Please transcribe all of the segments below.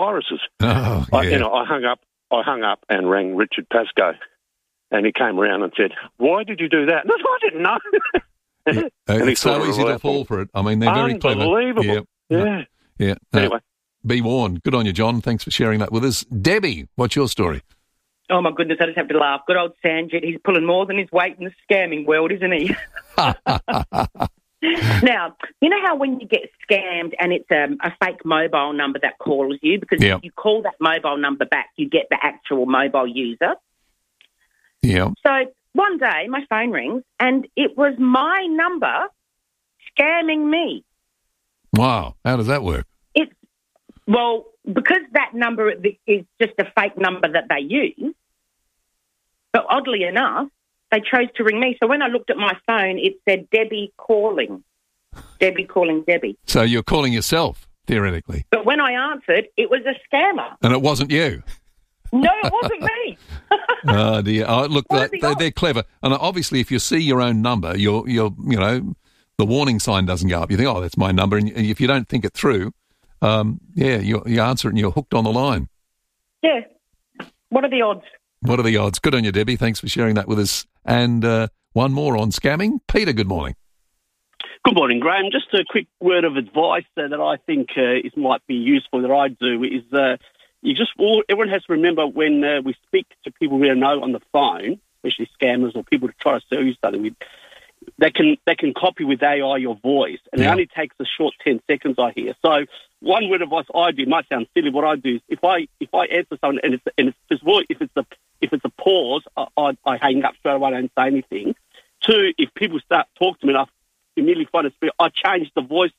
viruses. Oh, yeah. I hung up and rang Richard Pascoe, and he came around and said, "Why did you do that?" And I said, "I didn't know." And it's so easy to fall for it. I mean, they're very clever. Unbelievable. Yeah. Anyway. Be warned. Good on you, John. Thanks for sharing that with us. Debbie, what's your story? Oh, my goodness, I just have to laugh. Good old Sanjit, he's pulling more than his weight in the scamming world, isn't he? Now, you know how when you get scammed and it's a fake mobile number that calls you, because if you call that mobile number back, you get the actual mobile user. Yeah. So one day my phone rings and it was my number scamming me. Wow. How does that work? Well, because that number is just a fake number that they use, but oddly enough, they chose to ring me. So when I looked at my phone, it said Debbie calling. Debbie calling Debbie. So you're calling yourself, theoretically. But when I answered, it was a scammer. And it wasn't you. No, it wasn't me. Oh, dear. Oh, look, they're clever. And obviously, if you see your own number, you're the warning sign doesn't go up. You think, oh, that's my number. And if you don't think it through, you answer it and you're hooked on the line. Yeah. What are the odds? What are the odds? Good on you, Debbie. Thanks for sharing that with us. And one more on scamming. Peter, good morning. Good morning, Graham. Just a quick word of advice that I think might be useful that I do is everyone has to remember when we speak to people we don't know on the phone, especially scammers or people to try to sell you something, they can copy with AI your voice, and it only takes a short 10 seconds, I hear. So one word of advice I do, might sound silly, what I do is if I answer someone and if it's a pause, I hang up straight away, I don't say anything. Two, if people start talking to me and I immediately find a spirit, I change the voice,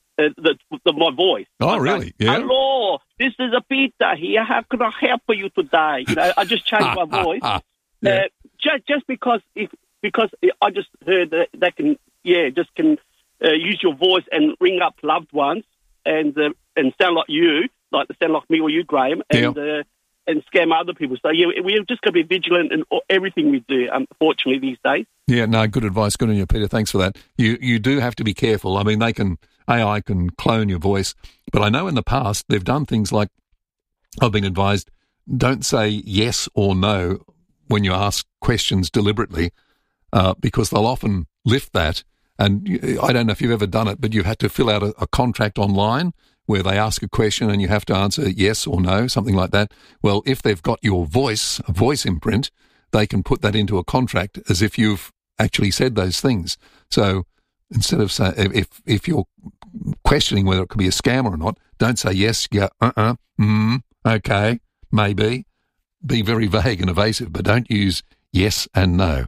my voice. Oh, really? Yeah. Hello, this is a Peter here. How can I help you today? I just change my voice. Just because I just heard that they can use your voice and ring up loved ones and sound like you, sound like me or you, Graham, and scam other people. So, we're just going to be vigilant in everything we do, unfortunately, these days. Yeah, no, good advice. Good on you, Peter. Thanks for that. You do have to be careful. I mean, AI can clone your voice, but I know in the past they've done things like, I've been advised, don't say yes or no when you ask questions deliberately, because they'll often lift that. And I don't know if you've ever done it, but you've had to fill out a contract online where they ask a question and you have to answer yes or no, something like that. Well, if they've got your voice, a voice imprint, they can put that into a contract as if you've actually said those things. So instead of saying, if you're questioning whether it could be a scam or not, don't say yes, okay, maybe. Be very vague and evasive, but don't use yes and no.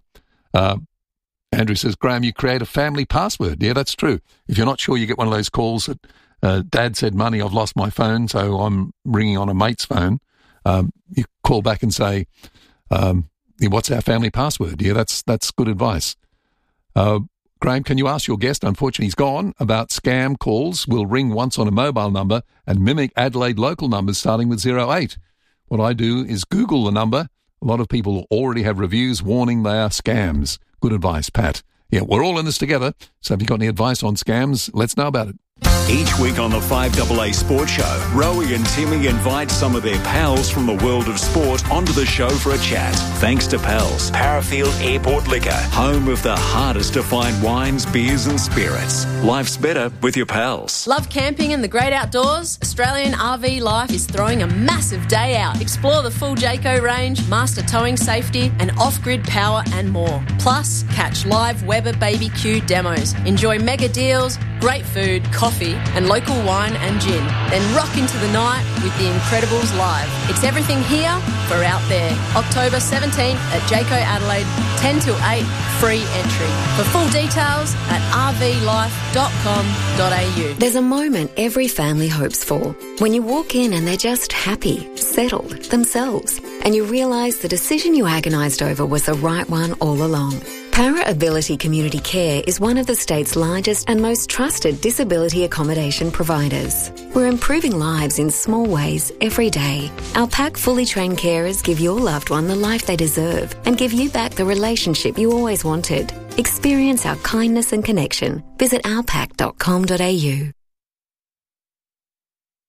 Andrew says, Graham, you create a family password. Yeah, that's true. If you're not sure, you get one of those calls that Dad said, money, I've lost my phone, so I'm ringing on a mate's phone. You call back and say, what's our family password? Yeah, that's good advice. Graham, can you ask your guest, unfortunately he's gone, about scam calls will ring once on a mobile number and mimic Adelaide local numbers starting with 08. What I do is Google the number. A lot of people already have reviews warning they are scams. Good advice, Pat. Yeah, we're all in this together, so if you've got any advice on scams, let's know about it. Each week on the 5AA Sports Show, Rowie and Timmy invite some of their pals from the world of sport onto the show for a chat. Thanks to Pals, Parafield Airport Liquor, home of the hardest to find wines, beers and spirits. Life's better with your pals. Love camping and the great outdoors? Australian RV Life is throwing a massive day out. Explore the full Jayco range, master towing safety and off-grid power and more. Plus, catch live Weber BBQ demos. Enjoy mega deals, great food, coffee and local wine and gin. Then rock into the night with The Incredibles live. It's everything here for out there. October 17th at Jayco Adelaide, 10 till 8, free entry. For full details at rvlife.com.au. There's a moment every family hopes for. When you walk in and they're just happy, settled, themselves, and you realise the decision you agonised over was the right one all along. Para Ability Community Care is one of the state's largest and most trusted disability accommodation providers. We're improving lives in small ways every day. Our PAC fully trained carers give your loved one the life they deserve and give you back the relationship you always wanted. Experience our kindness and connection. Visit ourpac.com.au.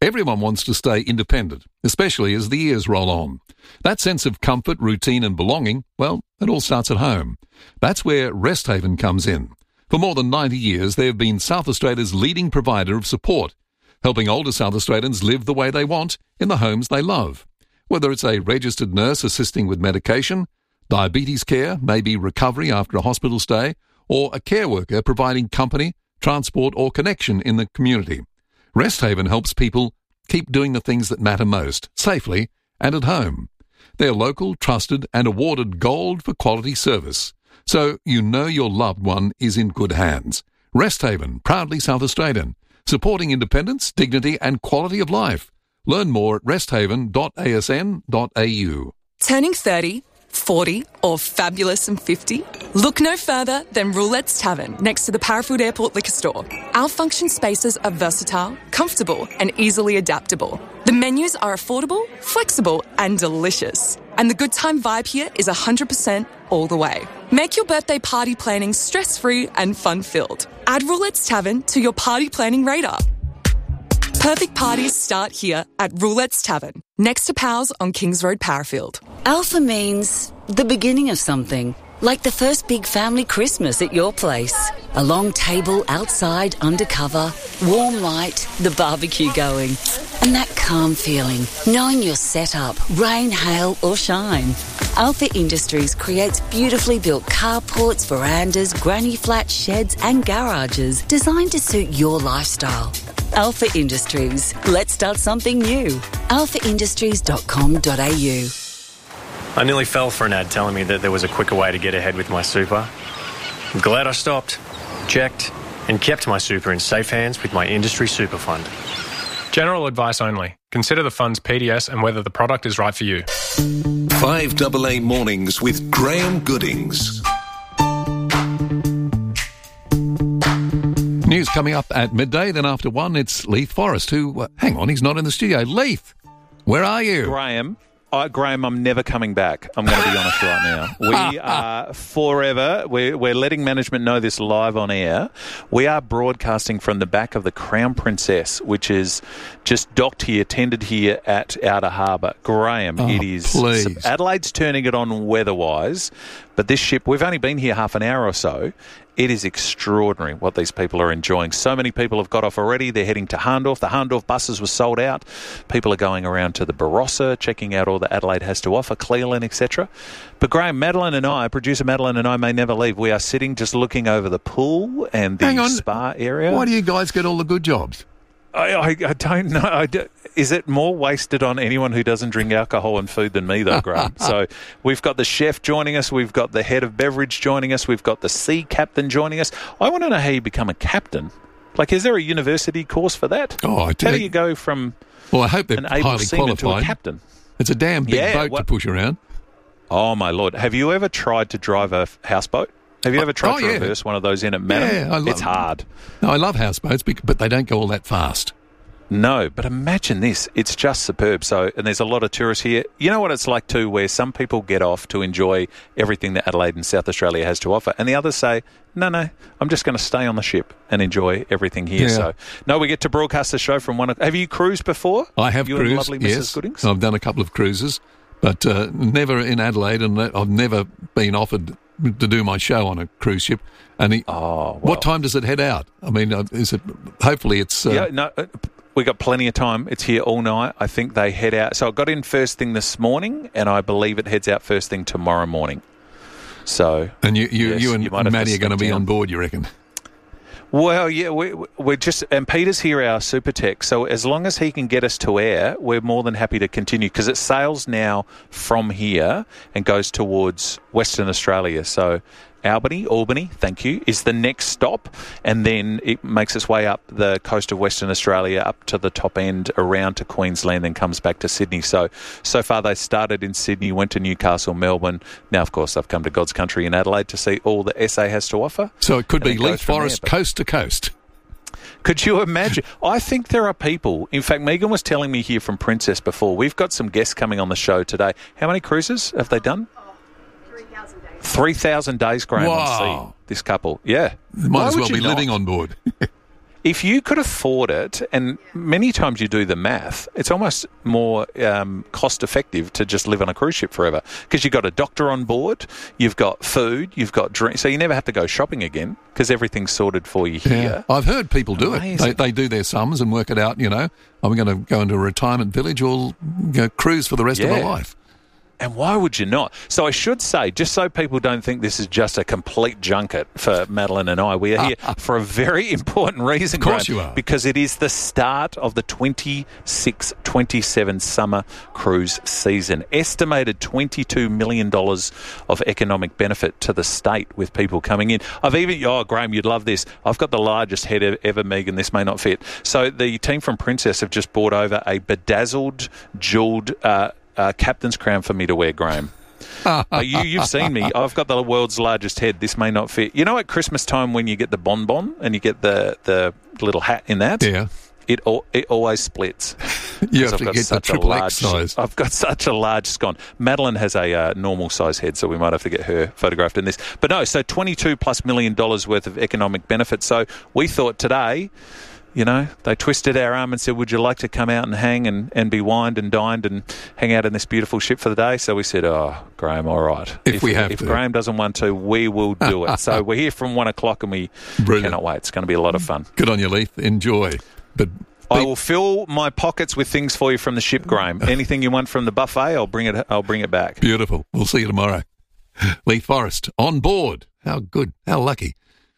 Everyone wants to stay independent, especially as the years roll on. That sense of comfort, routine and belonging, well, it all starts at home. That's where Resthaven comes in. For more than 90 years, they have been South Australia's leading provider of support, helping older South Australians live the way they want in the homes they love. Whether it's a registered nurse assisting with medication, diabetes care, maybe recovery after a hospital stay, or a care worker providing company, transport or connection in the community. Resthaven helps people keep doing the things that matter most, safely and at home. They're local, trusted and awarded gold for quality service. So you know your loved one is in good hands. Resthaven, proudly South Australian, supporting independence, dignity and quality of life. Learn more at resthaven.asn.au. Turning 30, 40 or fabulous and 50? Look no further than Roulette's Tavern next to the Parafield Airport Liquor Store. Our function spaces are versatile, comfortable and easily adaptable. The menus are affordable, flexible and delicious. And the good time vibe here is 100% all the way. Make your birthday party planning stress-free and fun-filled. Add Roulette's Tavern to your party planning radar. Perfect parties start here at Roulette's Tavern, next to Powell's on Kings Road, Parafield. Alpha means the beginning of something, like the first big family Christmas at your place. A long table outside, undercover, warm light, the barbecue going, and that calm feeling, knowing you're set up, rain, hail or shine. Alpha Industries creates beautifully built carports, verandas, granny flats, sheds and garages designed to suit your lifestyle. Alpha Industries. Let's start something new. alphaindustries.com.au. I nearly fell for an ad telling me that there was a quicker way to get ahead with my super. I'm glad I stopped, checked, and kept my super in safe hands with my industry super fund. General advice only. Consider the fund's PDS and whether the product is right for you. 5AA Mornings with Graham Goodings. News coming up at midday, then after 1, it's Leith Forrest, who, hang on, he's not in the studio. Leith, where are you? Graham, I'm never coming back. I'm going to be honest right now. We are forever. We're letting management know this live on air. We are broadcasting from the back of the Crown Princess, which is just docked here, tended here at Outer Harbour. Graham, it is. Please. Adelaide's turning it on weather-wise, but this ship, we've only been here half an hour or so. It is extraordinary what these people are enjoying. So many people have got off already. They're heading to Hahndorf. The Hahndorf buses were sold out. People are going around to the Barossa, checking out all that Adelaide has to offer, Cleland, etc. But Graham, producer Madeline and I may never leave. We are sitting just looking over the pool and the spa area. Why do you guys get all the good jobs? I don't know. Is it more wasted on anyone who doesn't drink alcohol and food than me, though, Graham? So we've got the chef joining us. We've got the head of beverage joining us. We've got the sea captain joining us. I want to know how you become a captain. Like, is there a university course for that? Oh, I do. How do you go from I hope they're an able highly seaman qualified. to a captain? It's a damn big boat to push around. Oh, my Lord. Have you ever tried to drive a houseboat? Have you ever tried to reverse one of those in at Manning? It's hard. No, I love houseboats, but they don't go all that fast. No, but imagine this. It's just superb. And there's a lot of tourists here. You know what it's like too, where some people get off to enjoy everything that Adelaide and South Australia has to offer, and the others say, no, I'm just going to stay on the ship and enjoy everything here. Yeah. So, no, we get to broadcast the show from one. Have you cruised before? I have you cruised, and lovely Mrs. yes. Goodings? I've done a couple of cruises, but never in Adelaide, and I've never been offered to do my show on a cruise ship. And what time does it head out? I mean, is it? Hopefully, it's. We got plenty of time. It's here all night. I think they head out. So I got in first thing this morning, and I believe it heads out first thing tomorrow morning. So, and you and Maddie are going to be on board, you reckon? Well, yeah, we're just, and Peter's here, our super tech. So as long as he can get us to air, we're more than happy to continue, because it sails now from here and goes towards Western Australia. So Albany, thank you, is the next stop, and then it makes its way up the coast of Western Australia up to the top end, around to Queensland, then comes back to Sydney. So far they started in Sydney, went to Newcastle, Melbourne. Now, of course, they've come to God's Country in Adelaide to see all the SA has to offer. So it could be Leith Forest coast to coast. Could you imagine? I think there are people. In fact, Megan was telling me here from Princess before, we've got some guests coming on the show today. How many cruises have they done? 3,000 days, Graham, on sea, this couple. Yeah. They might as well be living on board. if you could afford it, and many times you do the math, it's almost more cost-effective to just live on a cruise ship forever because you've got a doctor on board, you've got food, you've got drink, so you never have to go shopping again because everything's sorted for you here. Yeah. I've heard people do it. They do their sums and work it out, I'm going to go into a retirement village or cruise for the rest of my life. And why would you not? So I should say, just so people don't think this is just a complete junket for Madeline and I, we are here for a very important reason. Of course Graham, you are. because it is the start of the 26-27 summer cruise season. Estimated $22 million of economic benefit to the state with people coming in. Graham, you'd love this. I've got the largest head ever, Megan. This may not fit. So the team from Princess have just brought over a bedazzled, jewelled captain's crown for me to wear, Graham. You've seen me. I've got the world's largest head. This may not fit. You know at Christmas time when you get the bonbon and you get the little hat in that? Yeah. It always splits. You have to get the triple X size. I've got such a large scone. Madeline has a normal size head, so we might have to get her photographed in this. But no, so $22+ million worth of economic benefit. So we thought today, they twisted our arm and said, would you like to come out and hang and be wined and dined and hang out in this beautiful ship for the day? So we said, Graham, all right. If Graham doesn't want to, we will do it. So we're here from 1 o'clock and we cannot wait. It's going to be a lot of fun. Good on you, Leith. Enjoy. But I will fill my pockets with things for you from the ship, Graham. Anything you want from the buffet, I'll bring it back. Beautiful. We'll see you tomorrow. Leith Forrest on board. How good. How lucky.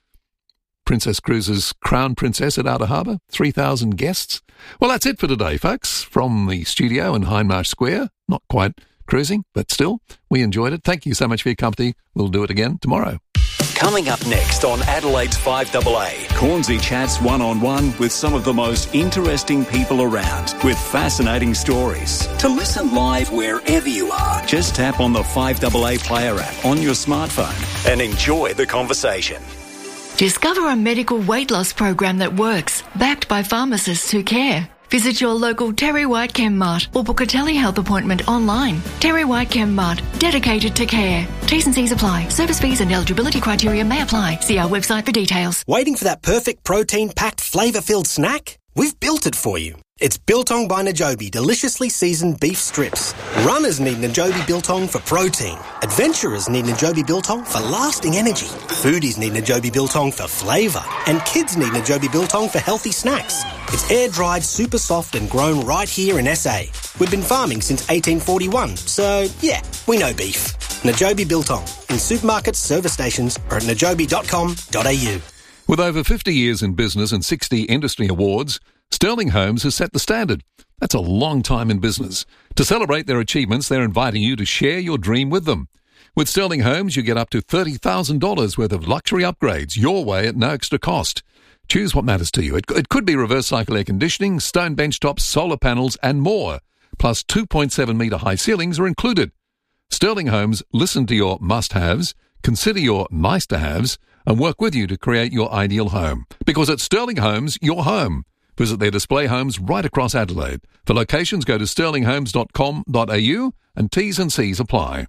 Princess Cruises Crown Princess at Outer Harbour, 3,000 guests. Well, that's it for today, folks. From the studio in Hindmarsh Square, not quite cruising, but still, we enjoyed it. Thank you so much for your company. We'll do it again tomorrow. Coming up next on Adelaide's 5AA, Cornsey chats one-on-one with some of the most interesting people around with fascinating stories. To listen live wherever you are, just tap on the 5AA Player app on your smartphone and enjoy the conversation. Discover a medical weight loss program that works, backed by pharmacists who care. Visit your local Terry White Chem Mart or book a telehealth appointment online. Terry White Chem Mart, dedicated to care. T's and C's apply. Service fees and eligibility criteria may apply. See our website for details. Waiting for that perfect protein-packed, flavour-filled snack? We've built it for you. It's Biltong by Najobi deliciously seasoned beef strips. Runners need Najobi Biltong for protein. Adventurers need Najobi Biltong for lasting energy. Foodies need Najobi Biltong for flavour. And kids need Najobi Biltong for healthy snacks. It's air-dried, super soft and grown right here in SA. We've been farming since 1841, so yeah, we know beef. Najobi Biltong in supermarkets, service stations or at najobi.com.au. With over 50 years in business and 60 industry awards, Sterling Homes has set the standard. That's a long time in business. To celebrate their achievements, they're inviting you to share your dream with them. With Sterling Homes, you get up to $30,000 worth of luxury upgrades your way at no extra cost. Choose what matters to you. It could be reverse cycle air conditioning, stone bench tops, solar panels and more. Plus 2.7 metre high ceilings are included. Sterling Homes listen to your must-haves, consider your nice-to-haves and work with you to create your ideal home. Because at Sterling Homes, your home. Visit their display homes right across Adelaide. For locations, go to sterlinghomes.com.au and T's and C's apply.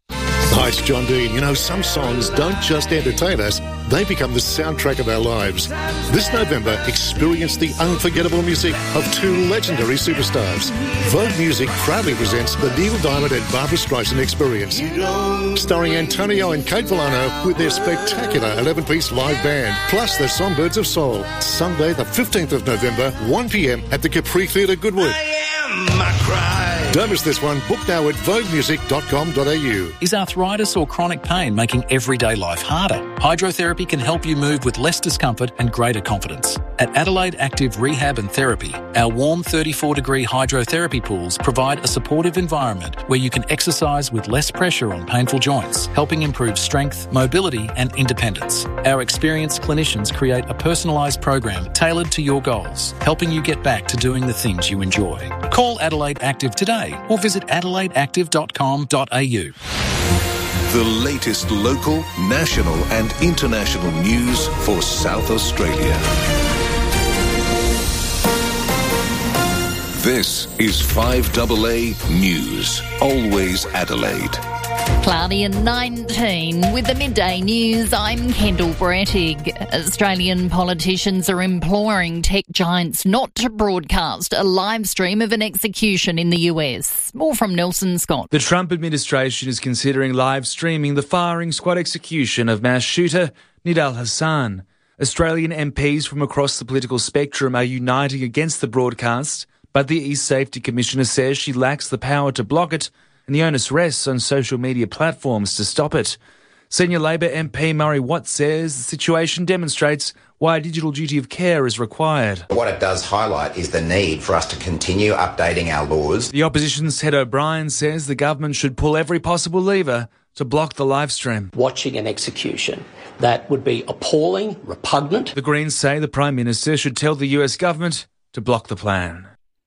Hi, it's John Dean. You know, some songs don't just entertain us, they become the soundtrack of our lives. This November, experience the unforgettable music of two legendary superstars. Vogue Music proudly presents the Neil Diamond and Barbra Streisand Experience, starring Antonio and Kate Villano with their spectacular 11-piece live band, plus the Songbirds of Soul. Sunday, the 15th of November, 1 p.m. at the Capri Theatre, Goodwood. Don't miss this one. Book now at voguemusic.com.au. Is arthritis or chronic pain making everyday life harder? Hydrotherapy can help you move with less discomfort and greater confidence. At Adelaide Active Rehab and Therapy, our warm 34-degree hydrotherapy pools provide a supportive environment where you can exercise with less pressure on painful joints, helping improve strength, mobility and independence. Our experienced clinicians create a personalised program tailored to your goals, helping you get back to doing the things you enjoy. Call Adelaide Active today or visit adelaideactive.com.au. The latest local, national and international news for South Australia. This is 5AA News, always Adelaide. Cloudy and 19. With the midday news, I'm Kendall Brettig. Australian politicians are imploring tech giants not to broadcast a live stream of an execution in the US. More from Nelson Scott. The Trump administration is considering live streaming the firing squad execution of mass shooter Nidal Hasan. Australian MPs from across the political spectrum are uniting against the broadcast, but the East Safety Commissioner says she lacks the power to block it, and the onus rests on social media platforms to stop it. Senior Labor MP Murray Watt says the situation demonstrates why a digital duty of care is required. What it does highlight is the need for us to continue updating our laws. The opposition's Ted O'Brien says the government should pull every possible lever to block the live stream. Watching an execution, that would be appalling, repugnant. The Greens say the Prime Minister should tell the US government to block the plan.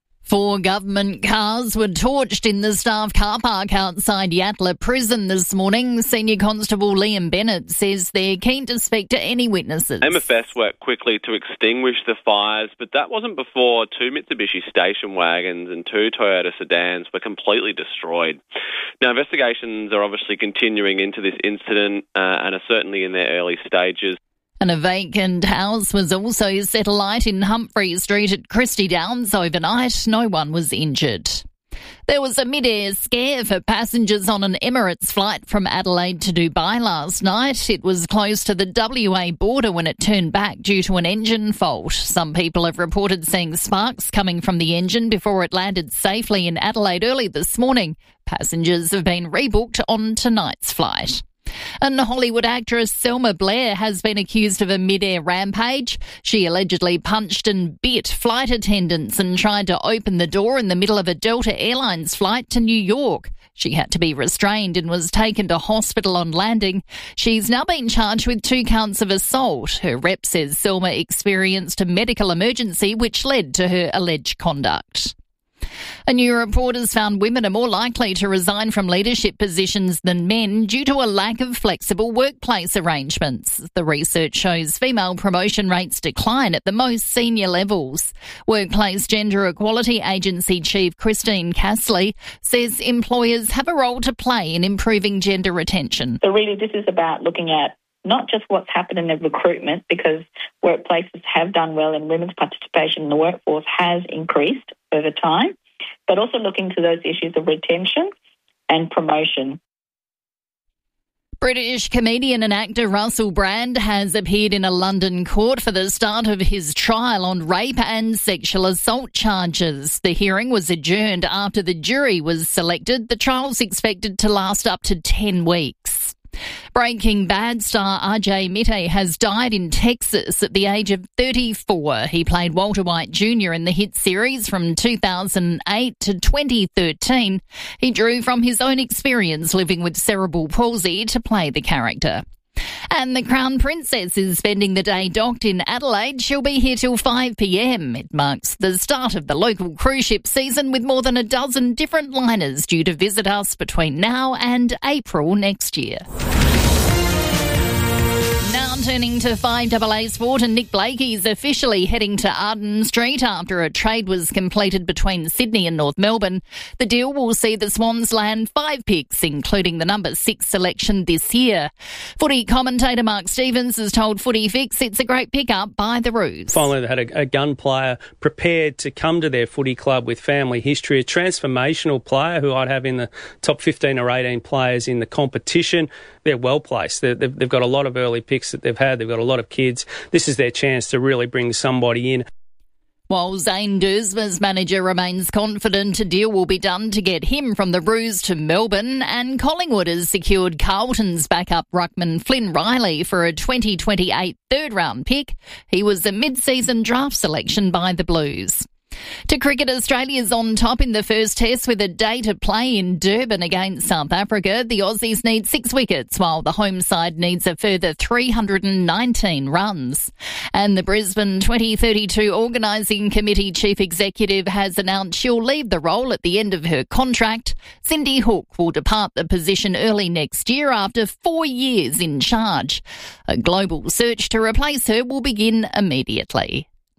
4 government cars were torched in the staff car park outside Yatala Prison this morning. Senior Constable Liam Bennett says they're keen to speak to any witnesses. MFS worked quickly to extinguish the fires, but that wasn't before 2 Mitsubishi station wagons and 2 Toyota sedans were completely destroyed. Now, investigations are obviously continuing into this incident and are certainly in their early stages. And a vacant house was also set alight in Humphrey Street at Christie Downs overnight. No one was injured. There was a mid-air scare for passengers on an Emirates flight from Adelaide to Dubai last night. It was close to the WA border when it turned back due to an engine fault. Some people have reported seeing sparks coming from the engine before it landed safely in Adelaide early this morning. Passengers have been rebooked on tonight's flight. And Hollywood actress Selma Blair has been accused of a mid-air rampage. She allegedly punched and bit flight attendants and tried to open the door in the middle of a Delta Airlines flight to New York. She had to be restrained and was taken to hospital on landing. She's now been charged with 2 counts of assault. Her rep says Selma experienced a medical emergency which led to her alleged conduct. A new report has found women are more likely to resign from leadership positions than men due to a lack of flexible workplace arrangements. The research shows female promotion rates decline at the most senior levels. Workplace Gender Equality Agency Chief Christine Castley says employers have a role to play in improving gender retention. So really this is about looking at not just what's happened in the recruitment, because workplaces have done well and women's participation in the workforce has increased over time, but also looking to those issues of retention and promotion. British comedian and actor Russell Brand has appeared in a London court for the start of his trial on rape and sexual assault charges. The hearing was adjourned after the jury was selected. The trial's expected to last up to 10 weeks. Breaking Bad star RJ Mitte has died in Texas at the age of 34. He played Walter White Jr. in the hit series from 2008 to 2013. He drew from his own experience living with cerebral palsy to play the character. And the Crown Princess is spending the day docked in Adelaide. She'll be here till 5 p.m. It marks the start of the local cruise ship season with more than a dozen different liners due to visit us between now and April next year. Now turning to 5AA Sport, and Nick Blakey's officially heading to Arden Street after a trade was completed between Sydney and North Melbourne. The deal will see the Swans land 5 picks, including the number 6 selection this year. Footy commentator Mark Stevens has told Footy Fix it's a great pickup by the Roos. Finally, they had a gun player prepared to come to their footy club with family history, a transformational player who I'd have in the top 15 or 18 players in the competition. They're well placed. They've got a lot of early picks that they've had. They've got a lot of kids. This is their chance to really bring somebody in. While Zane Duursma's manager remains confident a deal will be done to get him from the Roos to Melbourne, and Collingwood has secured Carlton's backup ruckman Flynn Riley for a 2028 third-round pick. He was a mid-season draft selection by the Blues. To cricket, Australia's on top in the first test with a day to play in Durban against South Africa. The Aussies need 6 wickets, while the home side needs a further 319 runs. And the Brisbane 2032 Organising Committee Chief Executive has announced she'll leave the role at the end of her contract. Cindy Hook will depart the position early next year after 4 years in charge. A global search to replace her will begin immediately.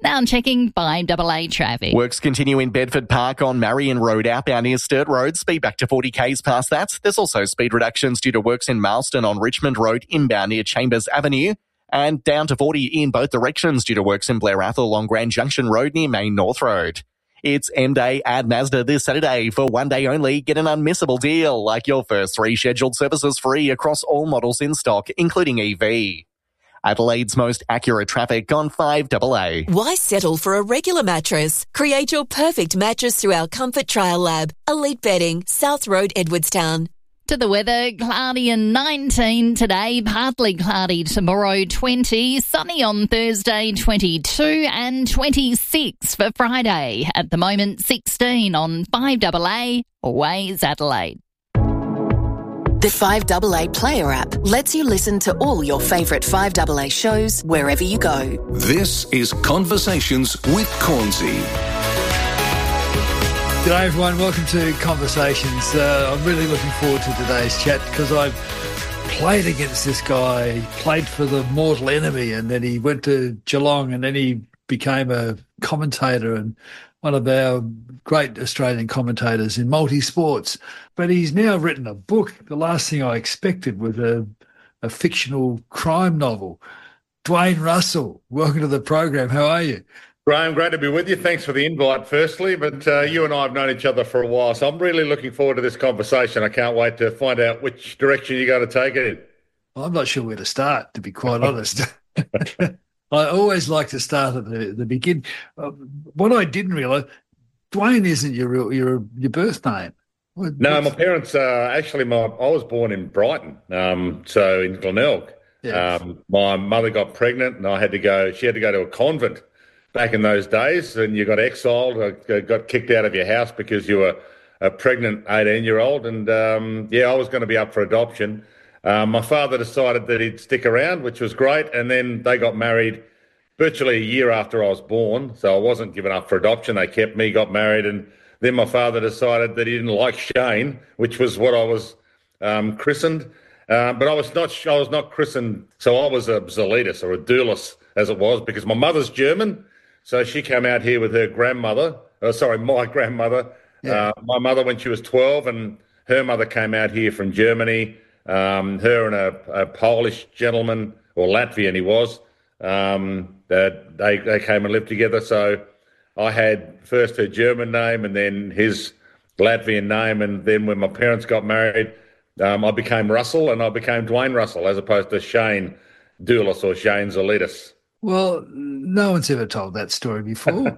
Now checking 5AA traffic. Works continue in Bedford Park on Marion Road outbound near Sturt Road. Speed back to 40 k's past that. There's also speed reductions due to works in Marston on Richmond Road inbound near Chambers Avenue. And down to 40 in both directions due to works in Blair Athol on Grand Junction Road near Main North Road. It's M-Day at Mazda this Saturday. For one day only, get an unmissable deal, like your first 3 scheduled services free across all models in stock, including EV. Adelaide's most accurate traffic on 5AA. Why settle for a regular mattress? Create your perfect mattress through our Comfort Trial Lab. Elite Bedding, South Road, Edwardstown. To the weather, cloudy and 19 today, partly cloudy tomorrow, 20, sunny on Thursday, 22 and 26 for Friday. At the moment, 16 on 5AA, Waze Adelaide. The 5AA Player app lets you listen to all your favourite 5AA shows wherever you go. This is Conversations with Cornsey. G'day everyone, welcome to Conversations. I'm really looking forward to today's chat because I've played against this guy. He played for the mortal enemy and then he went to Geelong and then he became a commentator and one of our great Australian commentators in multi-sports. But he's now written a book. The last thing I expected was a fictional crime novel. Dwayne Russell, welcome to the program. How are you? Graham, great to be with you. Thanks for the invite, firstly. But you and I have known each other for a while, so I'm really looking forward to this conversation. I can't wait to find out which direction you're going to take it in. Well, I'm not sure where to start, to be quite honest. I always like to start at the beginning. What I didn't realise, Dwayne isn't your birth name. No, my parents actually. I was born in Brighton, so in Glenelg. Yeah. My mother got pregnant, and she had to go to a convent. Back in those days, and you got exiled, got kicked out of your house because you were a pregnant 18-year-old, and I was going to be up for adoption. My father decided that he'd stick around, which was great, and then they got married virtually a year after I was born, so I wasn't given up for adoption. They kept me, got married, and then my father decided that he didn't like Shane, which was what I was christened, but I was not christened, so I was a Zelitis or a Doulis, as it was, because my mother's German. So she came out here with her grandmother, my grandmother, my mother when she was 12, and her mother came out here from Germany, her and a Polish gentleman, or Latvian he was, they came and lived together. So I had first her German name and then his Latvian name, and then when my parents got married, I became Russell and I became Dwayne Russell as opposed to Shane Doulis or Shane Zelitis. Well, no one's ever told that story before.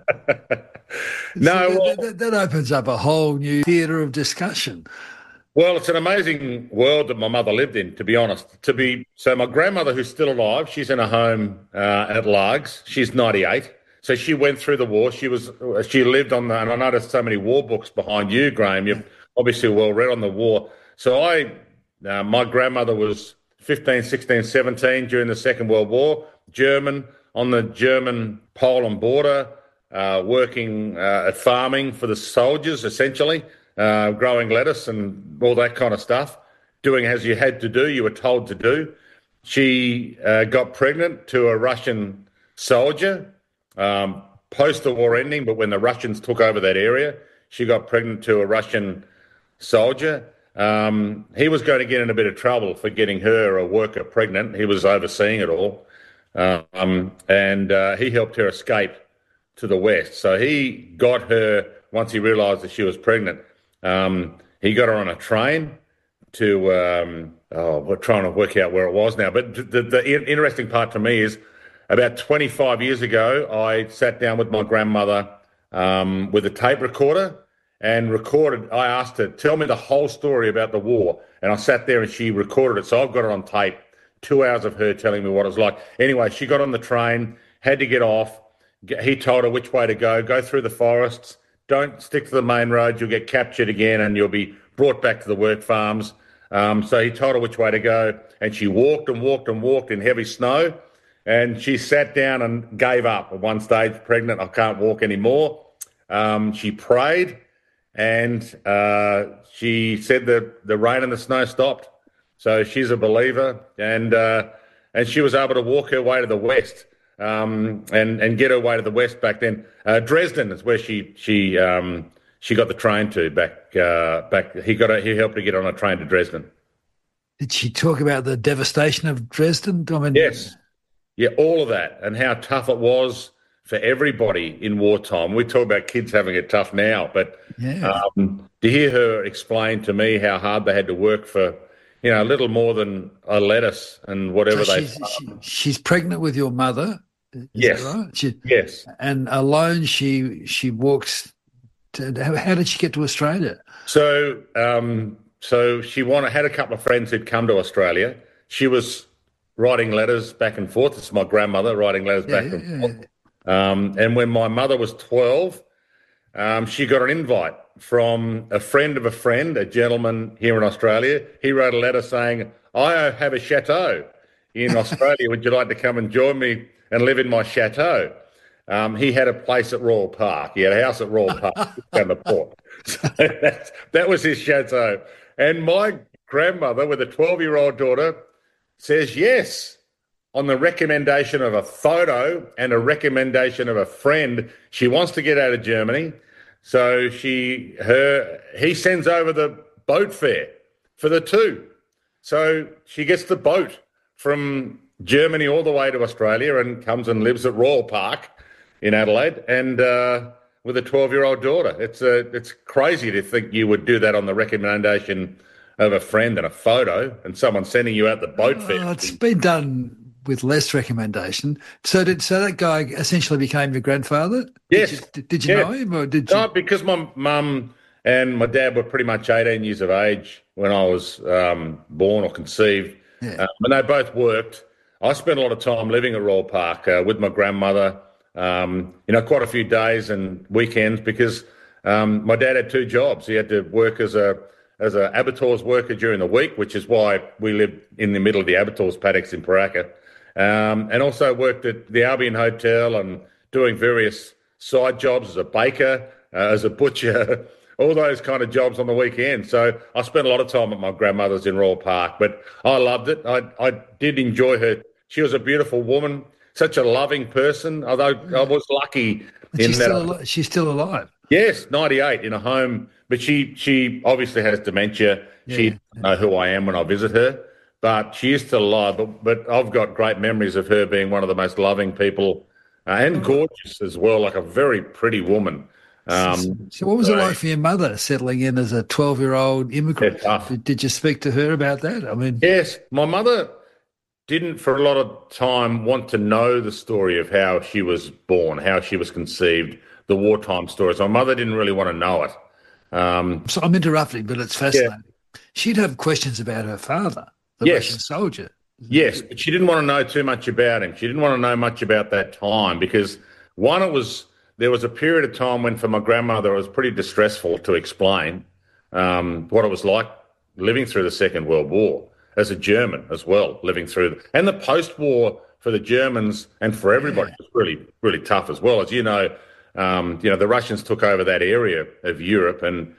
That opens up a whole new theatre of discussion. Well, it's an amazing world that my mother lived in, to be honest. So my grandmother, who's still alive, she's in a home at Largs. She's 98. So she went through the war. She lived on and I noticed so many war books behind you, Graham. You're obviously well read on the war. So my grandmother was 15, 16, 17 during the Second World War, German, on the German-Poland border, working at farming for the soldiers, essentially, growing lettuce and all that kind of stuff, doing as you had to do, you were told to do. She got pregnant to a Russian soldier post the war ending, but when the Russians took over that area, she got pregnant to a Russian soldier. He was going to get in a bit of trouble for getting her, a worker, pregnant. He was overseeing it all. And he helped her escape to the west. So he got her, once he realised that she was pregnant, he got her on a train to, we're trying to work out where it was now. But the interesting part to me is about 25 years ago, I sat down with my grandmother with a tape recorder and recorded. I asked her, tell me the whole story about the war. And I sat there and she recorded it. So I've got it on tape. 2 hours of her telling me what it was like. Anyway, she got on the train, had to get off. He told her which way to go through the forests, don't stick to the main road, you'll get captured again and you'll be brought back to the work farms. So he told her which way to go, and she walked and walked and walked in heavy snow, and she sat down and gave up at one stage, pregnant, I can't walk anymore. She prayed, and she said that the rain and the snow stopped. So she's a believer, and she was able to walk her way to the west. and get her way to the west back then. Dresden is where she got the train to back. He helped her get on a train to Dresden. Did she talk about the devastation of Dresden? I mean, yes, yeah, all of that and how tough it was for everybody in wartime. We talk about kids having it tough now, but to hear her explain to me how hard they had to work for, a little more than a lettuce and whatever she's pregnant with your mother. Yes. Right? Yes. And alone she walks. How did she get to Australia? So she had a couple of friends who'd come to Australia. She was writing letters back and forth. This is my grandmother writing letters back and forth. And when my mother was 12, she got an invite from a friend of a friend, a gentleman here in Australia. He wrote a letter saying, I have a chateau in Australia. Would you like to come and join me and live in my chateau? He had a place at Royal Park. He had a house at Royal Park down the port. So that was his chateau. And my grandmother, with a 12-year-old daughter, says yes. On the recommendation of a photo and a recommendation of a friend, she wants to get out of Germany. So he sends over the boat fare for the two. So she gets the boat from Germany all the way to Australia and comes and lives at Royal Park in Adelaide and with a 12-year-old daughter. It's crazy to think you would do that on the recommendation of a friend and a photo and someone sending you out the boat fare. It's been done with less recommendation. So that guy essentially became your grandfather? Yes. Did you know him? Or did you? No, because my mum and my dad were pretty much 18 years of age when I was born or conceived. Yeah. And they both worked. I spent a lot of time living at Royal Park with my grandmother, quite a few days and weekends because my dad had two jobs. He had to work as a abattoirs worker during the week, which is why we lived in the middle of the abattoirs paddocks in Paraka. And also worked at the Albion Hotel and doing various side jobs as a baker, as a butcher, all those kind of jobs on the weekend. So I spent a lot of time at my grandmother's in Royal Park, but I loved it. I did enjoy her. She was a beautiful woman, such a loving person, although I was lucky in that. She's still alive? Yes, 98 in a home, but she obviously has dementia. Yeah. She doesn't know who I am when I visit her. But she is still alive, but I've got great memories of her being one of the most loving people and gorgeous as well, like a very pretty woman. So what was it like for your mother settling in as a 12-year-old immigrant? Did you speak to her about that? I mean, yes, my mother didn't for a lot of time want to know the story of how she was born, how she was conceived, the wartime stories. My mother didn't really want to know it. So I'm interrupting, but it's fascinating. Yeah. She'd have questions about her father. The Russian soldier. Yes, but she didn't want to know too much about him. She didn't want to know much about that time because, one, there was a period of time when for my grandmother it was pretty distressful to explain what it was like living through the Second World War as a German as well, living through and the post-war for the Germans and for everybody was really, really tough as well. As you know, the Russians took over that area of Europe and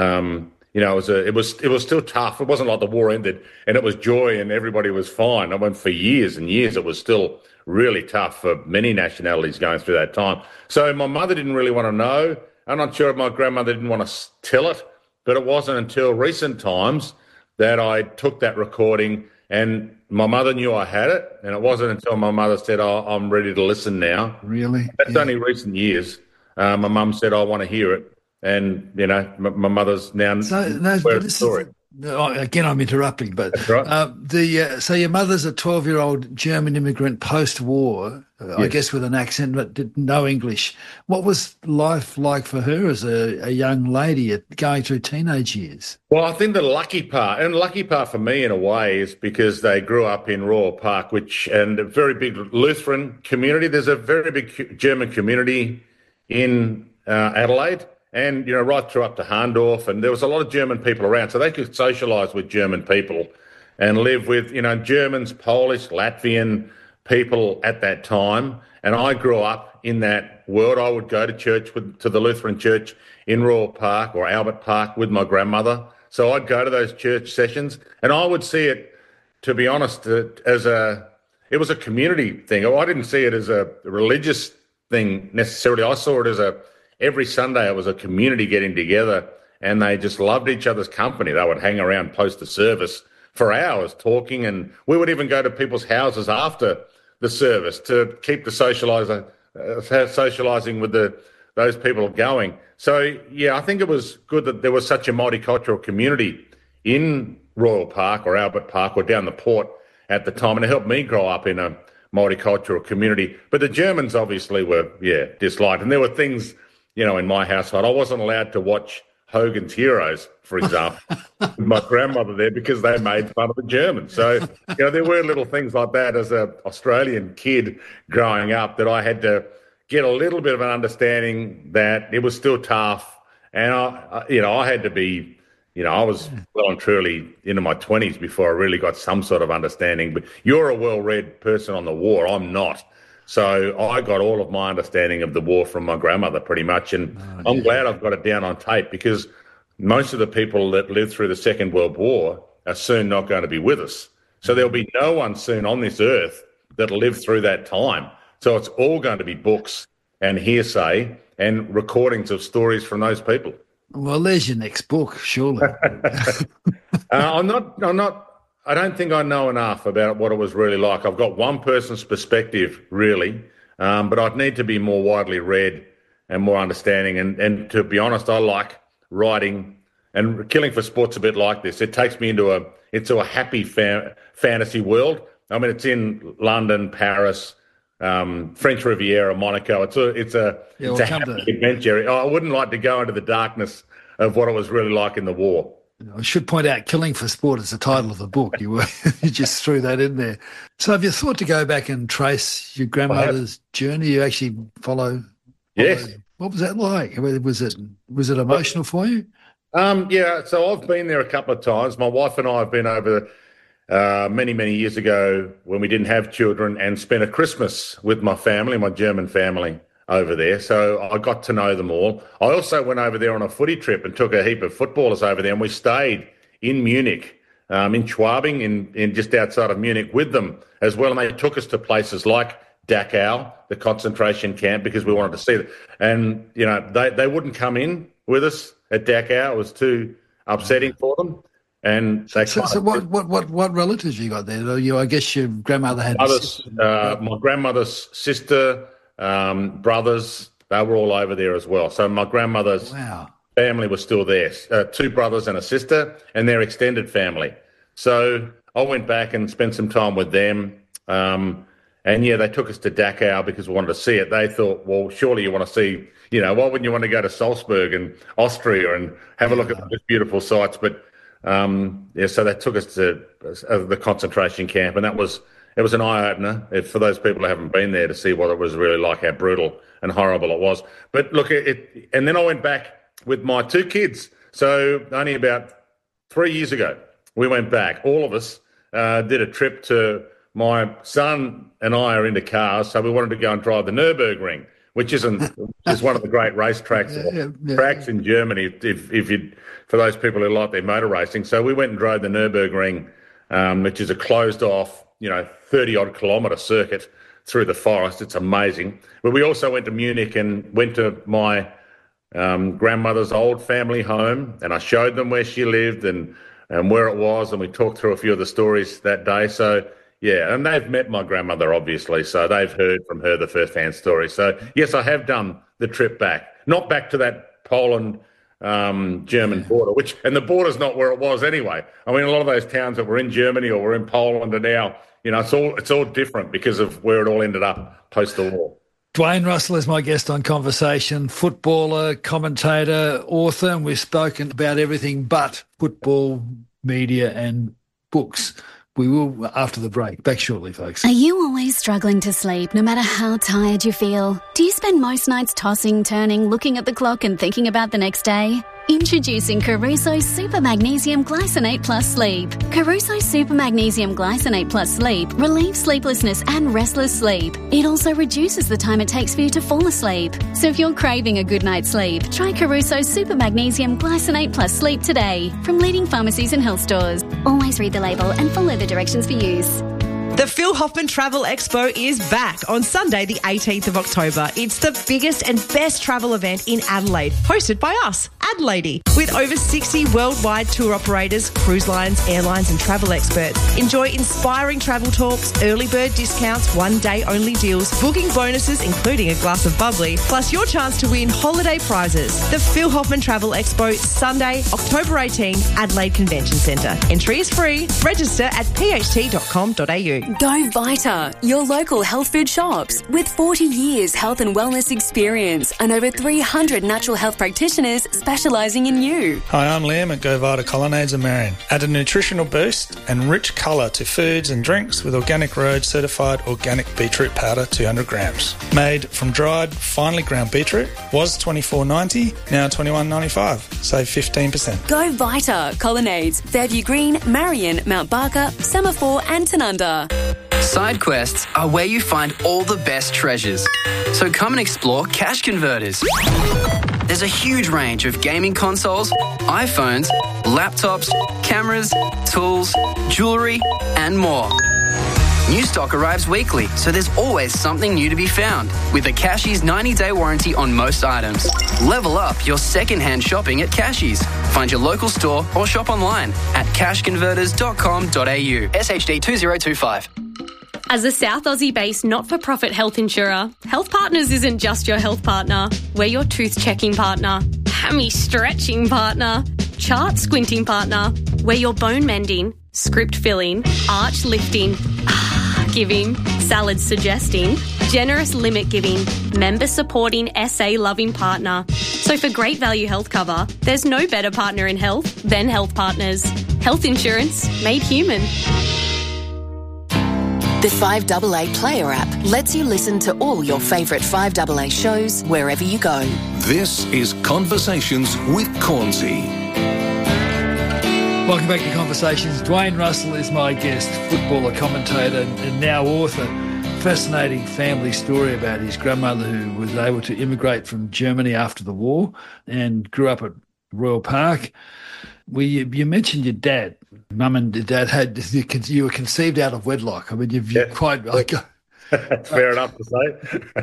it was still tough. It wasn't like the war ended and it was joy and everybody was fine. I mean, for years and years, it was still really tough for many nationalities going through that time. So my mother didn't really want to know. I'm not sure if my grandmother didn't want to tell it, but it wasn't until recent times that I took that recording and my mother knew I had it. And it wasn't until my mother said, I'm ready to listen now. Really? That's only recent years. My mum said, I want to hear it. And, my mother's now the story. Again, I'm interrupting, but that's right. So your mother's a 12-year-old German immigrant post-war, I guess with an accent, but did no English. What was life like for her as a young lady going through teenage years? Well, I think the lucky part for me in a way is because they grew up in Royal Park, and a very big Lutheran community. There's a very big German community in Adelaide. And, right through up to Harndorf, and there was a lot of German people around, so they could socialise with German people and live with, Germans, Polish, Latvian people at that time. And I grew up in that world. I would go to church to the Lutheran church in Royal Park or Albert Park with my grandmother. So I'd go to those church sessions, and I would see it, to be honest, as it was a community thing. I didn't see it as a religious thing necessarily. I saw it as every Sunday it was a community getting together, and they just loved each other's company. They would hang around post the service for hours talking, and we would even go to people's houses after the service to keep the socialising with those people going. So, yeah, I think it was good that there was such a multicultural community in Royal Park or Albert Park or down the port at the time, and it helped me grow up in a multicultural community. But the Germans obviously were, disliked. And there were things, in my household. I wasn't allowed to watch Hogan's Heroes, for example, with my grandmother there because they made fun of the Germans. So, there were little things like that as an Australian kid growing up that I had to get a little bit of an understanding that it was still tough. And, I had to be, I was well and truly into my 20s before I really got some sort of understanding. But you're a well-read person on the war. I'm not. So I got all of my understanding of the war from my grandmother pretty much. And I'm glad I've got it down on tape because most of the people that lived through the Second World War are soon not going to be with us. So there'll be no one soon on this earth that'll live through that time. So it's all going to be books and hearsay and recordings of stories from those people. Well, there's your next book, surely. I don't think I know enough about what it was really like. I've got one person's perspective, really, but I'd need to be more widely read and more understanding. And to be honest, I like writing, and Killing for Sport's a bit like this. It takes me into a happy fantasy world. I mean, it's in London, Paris, French Riviera, Monaco. It's a happy adventure. I wouldn't like to go into the darkness of what it was really like in the war. I should point out Killing for Sport is the title of the book. You just threw that in there. So have you thought to go back and trace your grandmother's journey? You actually follow? Yes. What was that like? Was it emotional for you? Yeah, so I've been there a couple of times. My wife and I have been over many, many years ago when we didn't have children and spent a Christmas with my family, my German family, over there. So I got to know them all. I also went over there on a footy trip and took a heap of footballers over there, and we stayed in Munich, in Schwabing, in just outside of Munich with them as well. And they took us to places like Dachau, the concentration camp, because we wanted to see it. And, they wouldn't come in with us at Dachau. It was too upsetting for them. And they so what relatives you got there? I guess your grandmother had my grandmother's sister, brothers, they were all over there as well. So my grandmother's family was still there, 2 brothers and a sister, and their extended family. So I went back and spent some time with them. They took us to Dachau because we wanted to see it. They thought, well, surely you want to see, why wouldn't you want to go to Salzburg and Austria and have a look at those beautiful sites? But so they took us to the concentration camp, and it was an eye-opener for those people who haven't been there to see what it was really like, how brutal and horrible it was. But look, and then I went back with my 2 kids. So only about 3 years ago, we went back. All of us did a trip to, my son and I are into cars, so we wanted to go and drive the Nürburgring, which is one of the great race tracks tracks in Germany, if you, for those people who like their motor racing. So we went and drove the Nürburgring, which is a closed-off, 30-odd kilometre circuit through the forest. It's amazing. But we also went to Munich and went to my grandmother's old family home, and I showed them where she lived and where it was, and we talked through a few of the stories that day. So, yeah, and they've met my grandmother, obviously, so they've heard from her the first-hand story. So, yes, I have done the trip back. Not back to that Poland German border, and the border's not where it was anyway. I mean, a lot of those towns that were in Germany or were in Poland are now, it's all different because of where it all ended up post the war. Dwayne Russell is my guest on Conversation, footballer, commentator, author, and we've spoken about everything but football, media and books. We will after the break. Back shortly, folks. Are you always struggling to sleep, no matter how tired you feel? Do you spend most nights tossing, turning, looking at the clock and thinking about the next day? Introducing Caruso Super Magnesium Glycinate Plus Sleep. Caruso Super Magnesium Glycinate Plus Sleep relieves sleeplessness and restless sleep. It also reduces the time it takes for you to fall asleep. So if you're craving a good night's sleep, try Caruso Super Magnesium Glycinate Plus Sleep today from leading pharmacies and health stores. Always read the label and follow the directions for use. The Phil Hoffman Travel Expo is back on Sunday, the 18th of October. It's the biggest and best travel event in Adelaide, hosted by us, Adelaide, with over 60 worldwide tour operators, cruise lines, airlines and travel experts. Enjoy inspiring travel talks, early bird discounts, one-day only deals, booking bonuses including a glass of bubbly, plus your chance to win holiday prizes. The Phil Hoffman Travel Expo, Sunday, October 18, Adelaide Convention Centre. Entry is free. Register at pht.com.au. Go Vita, your local health food shops. With 40 years health and wellness experience and over 300 natural health practitioners specialising in you. Hi, I'm Liam at Go Vita Colonnades in Marion. Add a nutritional boost and rich colour to foods and drinks with Organic Road certified organic beetroot powder, 200 grams. Made from dried, finely ground beetroot. Was $24.90, now $21.95. Save 15%. Go Vita, Colonnades, Fairview Green, Marion, Mount Barker, Semaphore and Tanunda. Side quests are where you find all the best treasures. So come and explore Cash Converters. There's a huge range of gaming consoles, iPhones, laptops, cameras, tools, jewellery and more. New stock arrives weekly, so there's always something new to be found. With a Cashies 90-day warranty on most items. Level up your second-hand shopping at Cashies. Find your local store or shop online at cashconverters.com.au. SHD 2025. As a South Aussie-based not-for-profit health insurer, Health Partners isn't just your health partner. We're your tooth-checking partner, hammy-stretching partner, chart-squinting partner. We're your bone-mending, script-filling, arch-lifting, giving, salad-suggesting, generous limit-giving, member-supporting, SA-loving partner. So for great value health cover, there's no better partner in health than Health Partners. Health insurance made human. The 5AA Player app lets you listen to all your favourite 5AA shows wherever you go. This is Conversations with Cornsey. Welcome back to Conversations. Dwayne Russell is my guest, footballer, commentator and now author. Fascinating family story about his grandmother who was able to immigrate from Germany after the war and grew up at Royal Park. You mentioned your dad. Mum and dad you were conceived out of wedlock. I mean, you're quite... Fair enough to say.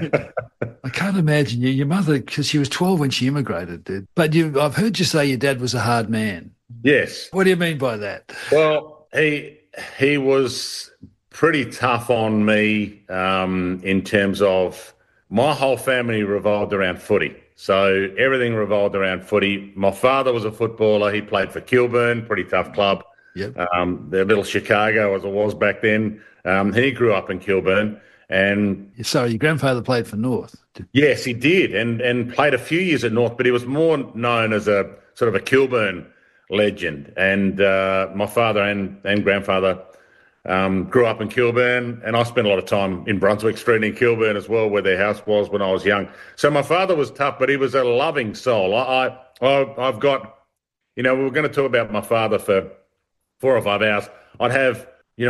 I can't imagine your mother, because she was 12 when she immigrated, dude. But I've heard you say your dad was a hard man. Yes. What do you mean by that? Well, he was pretty tough on me in terms of my whole family revolved around footy. So everything revolved around footy. My father was a footballer. He played for Kilburn, pretty tough club. Yep. The little Chicago as it was back then. He grew up in Kilburn. And sorry, your grandfather played for North. Yes, he did, and played a few years at North, but he was more known as a sort of a Kilburn legend. And my father and grandfather grew up in Kilburn, and I spent a lot of time in Brunswick Street in Kilburn as well, where their house was when I was young. So my father was tough, but he was a loving soul. I've got, we were going to talk about my father for 4 or 5 hours. I'd have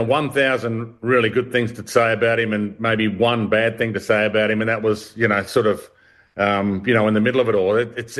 1,000 really good things to say about him and maybe one bad thing to say about him. And that was, sort of, in the middle of it all. It's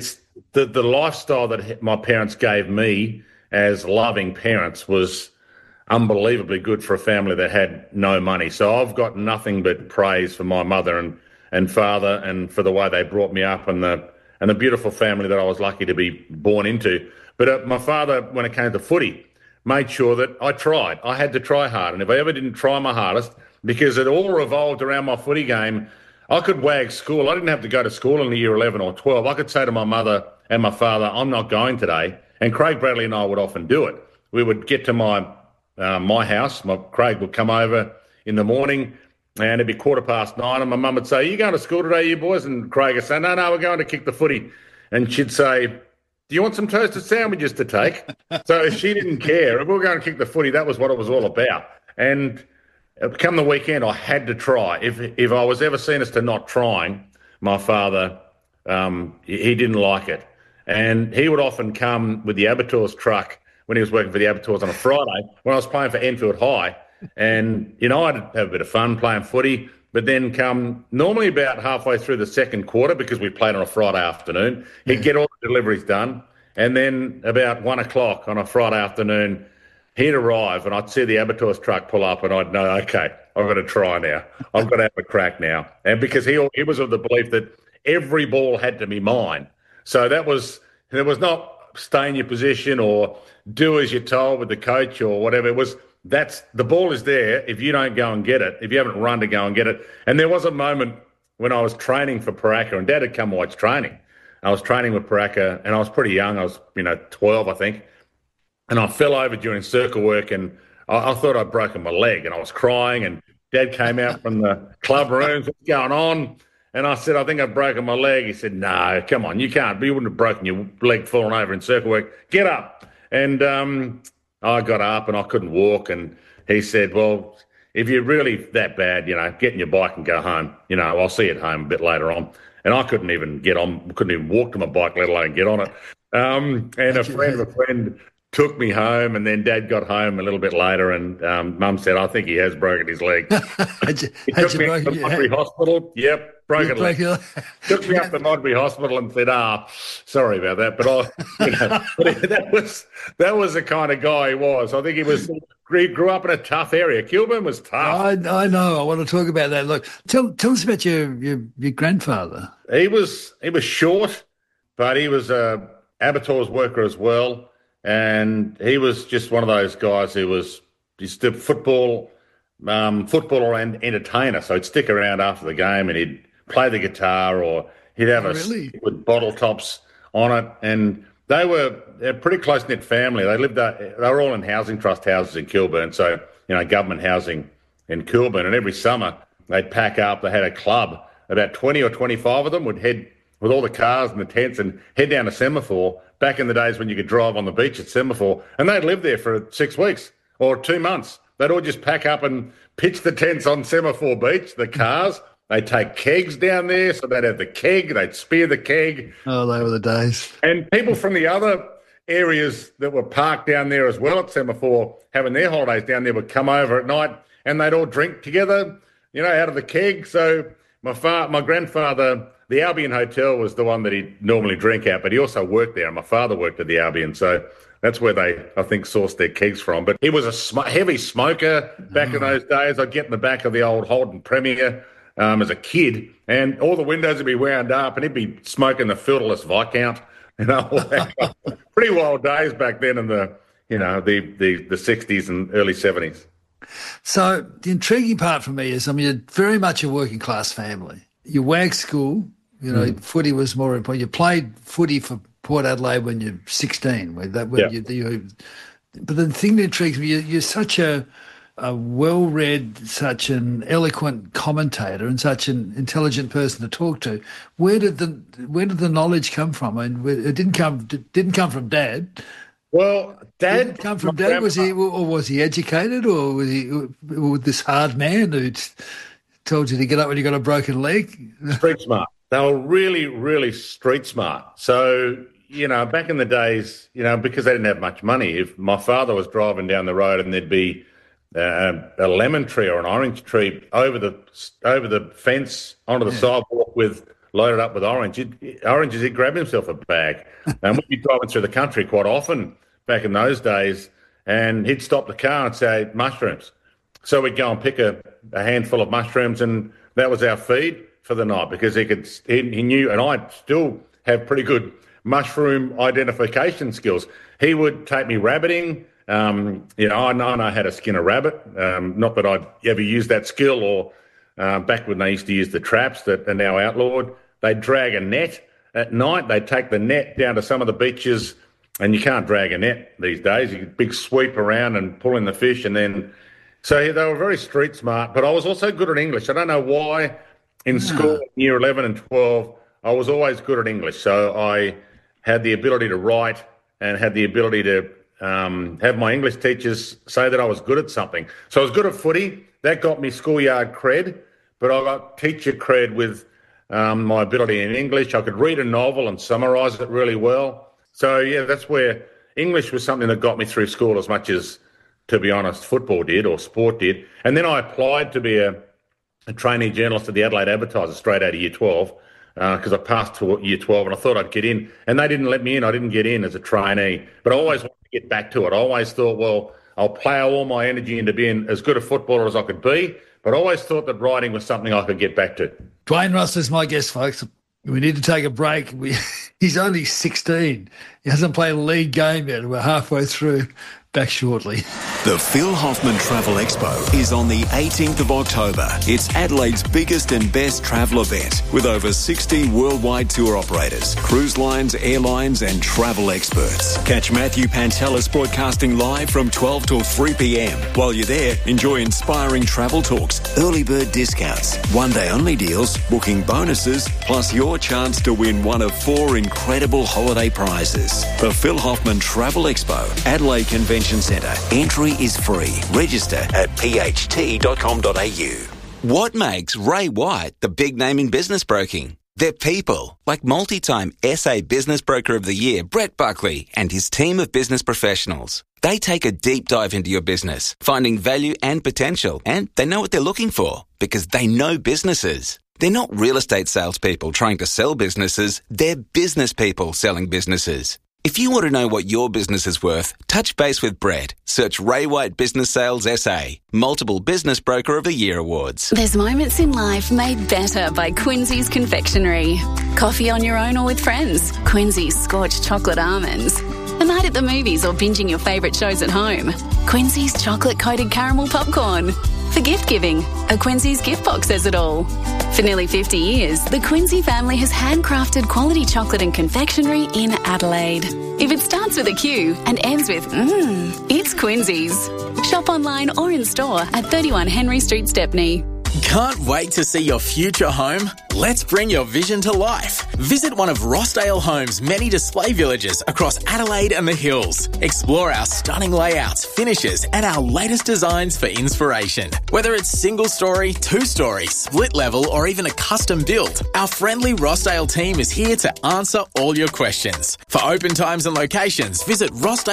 the lifestyle that my parents gave me as loving parents was unbelievably good for a family that had no money. So I've got nothing but praise for my mother and father and for the way they brought me up and the beautiful family that I was lucky to be born into. But my father, when it came to footy, made sure that I tried. I had to try hard. And if I ever didn't try my hardest, because it all revolved around my footy game, I could wag school. I didn't have to go to school in the year 11 or 12. I could say to my mother and my father, I'm not going today. And Craig Bradley and I would often do it. We would get to my house. Craig would come over in the morning and it'd be 9:15 and my mum would say, are you going to school today, you boys? And Craig would say, no, we're going to kick the footy. And she'd say, do you want some toasted sandwiches to take? So she didn't care. If we were going to kick the footy, that was what it was all about. And come the weekend, I had to try. If I was ever seen as to not trying, my father, he didn't like it. And he would often come with the Abattoirs truck when he was working for the Abattoirs on a Friday when I was playing for Enfield High. And, I'd have a bit of fun playing footy, but then come normally about halfway through the second quarter, because we played on a Friday afternoon, he'd get all the deliveries done. And then about 1:00 on a Friday afternoon, he'd arrive and I'd see the Abattoirs truck pull up and I'd know, okay, I've got to try now. I've got to have a crack now. And because he was of the belief that every ball had to be mine. So there was not stay in your position or do as you're told with the coach or whatever. The ball is there if you don't go and get it, if you haven't run to go and get it. And there was a moment when I was training for Paraka, and Dad had come watch training. I was training with Paraka, and I was pretty young. I was, 12, I think. And I fell over during circle work, and I thought I'd broken my leg, and I was crying, and Dad came out from the club rooms, what's going on? And I said, I think I've broken my leg. He said, no, come on, you can't. You wouldn't have broken your leg falling over in circle work. Get up. And I got up, and I couldn't walk, and he said, well, if you're really that bad, get in your bike and go home. I'll see you at home a bit later on. And I couldn't even couldn't even walk to my bike, let alone get on it. And a friend of a friend took me home, and then Dad got home a little bit later, and Mum said, I think he has broken his leg. He took me to the Modbury Hospital. Yep, broken leg. Took me up to Modbury Hospital and said, sorry about that. But that was the kind of guy he was. I think he grew up in a tough area. Kilburn was tough. I know. I want to talk about that. Look, tell us about your grandfather. He was short, but he was a Abattoirs worker as well. And he was just one of those guys who was just a footballer and entertainer. So he'd stick around after the game and he'd play the guitar, or he'd have stick with bottle tops on it. And they're a pretty close-knit family. They were all in housing trust houses in Kilburn, so, government housing in Kilburn. And every summer they'd pack up. They had a club. About 20 or 25 of them would head with all the cars and the tents and head down to Semaphore, back in the days when you could drive on the beach at Semaphore, and they'd live there for 6 weeks or 2 months. They'd all just pack up and pitch the tents on Semaphore Beach, the cars. They'd take kegs down there, so they'd have the keg, they'd spear the keg. Oh, they were the days. And people from the other areas that were parked down there as well at Semaphore, having their holidays down there, would come over at night and they'd all drink together, out of the keg. So my grandfather, the Albion Hotel was the one that he'd normally drink at, but he also worked there, and my father worked at the Albion, so that's where they, I think, sourced their kegs from. But he was a heavy smoker back in those days. I'd get in the back of the old Holden Premier as a kid, and all the windows would be wound up, and he'd be smoking the filterless Viscount. Pretty wild days back then in the 60s and early 70s. So the intriguing part for me is, you're very much a working class family. You WAG school. Footy was more important. You played footy for Port Adelaide when you're 16. But the thing that intrigues me, you're such a well-read, such an eloquent commentator, and such an intelligent person to talk to. Where did the knowledge come from? It didn't come from Dad. Well, Dad didn't come from Dad. Was he educated, or was he this hard man who told you to get up when you got a broken leg? Street smart. They were really, really street smart. So, back in the days, because they didn't have much money, if my father was driving down the road and there'd be a lemon tree or an orange tree over the fence onto the sidewalk loaded up with oranges, he'd grab himself a bag. And we'd be driving through the country quite often back in those days, and he'd stop the car and say, mushrooms. So we'd go and pick a handful of mushrooms, and that was our feed for the night, because he knew, and I still have pretty good mushroom identification skills. He would take me rabbiting. I know how to skin a rabbit. Not that I'd ever used that skill, or back when they used to use the traps that are now outlawed. They'd drag a net at night. They'd take the net down to some of the beaches, and you can't drag a net these days. You big sweep around and pull in the fish, and then... So they were very street smart, but I was also good at English. I don't know why in school, year 11 and 12, I was always good at English. So I had the ability to write and had the ability to have my English teachers say that I was good at something. So I was good at footy. That got me schoolyard cred, but I got teacher cred with my ability in English. I could read a novel and summarise it really well. So, that's where English was something that got me through school as much as, to be honest, football did or sport did. And then I applied to be a trainee journalist at the Adelaide Advertiser straight out of year 12 because I passed to year 12 and I thought I'd get in. And they didn't let me in. I didn't get in as a trainee. But I always wanted to get back to it. I always thought, well, I'll plough all my energy into being as good a footballer as I could be. But I always thought that riding was something I could get back to. Dwayne Russell is my guest, folks. We need to take a break. He's only 16. He hasn't played a league game yet. We're halfway through. Back shortly. The Phil Hoffman Travel Expo is on the 18th of October. It's Adelaide's biggest and best travel event with over 60 worldwide tour operators, cruise lines, airlines and travel experts. Catch Matthew Pantelis broadcasting live from 12 till 3 p.m. While you're there, enjoy inspiring travel talks, early bird discounts, one-day only deals, booking bonuses, plus your chance to win one of 4 incredible holiday prizes. The Phil Hoffman Travel Expo, Adelaide Convention Centre. Entry is free. Register at pht.com.au. What makes Ray White the big name in business broking? They're people, like multi-time SA Business Broker of the Year, Brett Buckley, and his team of business professionals. They take a deep dive into your business, finding value and potential, and they know what they're looking for because they know businesses. They're not real estate salespeople trying to sell businesses, they're business people selling businesses. If you want to know what your business is worth, touch base with Brett. Search Ray White Business Sales SA. Multiple Business Broker of the Year awards. There's moments in life made better by Quincy's Confectionery. Coffee on your own or with friends. Quincy's Scorched Chocolate Almonds. A night at the movies or binging your favourite shows at home. Quincy's Chocolate-Coated Caramel Popcorn. For gift giving, a Quincy's gift box says it all. For nearly 50 years, the Quincy family has handcrafted quality chocolate and confectionery in Adelaide. If it starts with a Q and ends with it's Quincy's. Shop online or in store at 31 Henry Street, Stepney. Can't wait to see your future home? Let's bring your vision to life. Visit one of Rossdale Homes' many display villages across Adelaide and the Hills. Explore our stunning layouts, finishes, and our latest designs for inspiration. Whether it's single story, 2-story, split level, or even a custom build, our friendly Rossdale team is here to answer all your questions. For open times and locations, visit